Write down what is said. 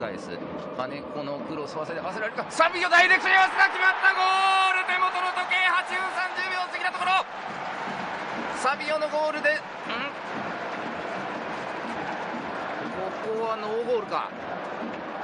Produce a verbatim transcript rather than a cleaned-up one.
返す金子のクロス、合わせ合わせられるか、サビオダイレクトに合わせた、決まったゴール、手元の時計はちふんさんじゅうびょう過ぎたところ、サビオのゴールで、んここはノーゴールか。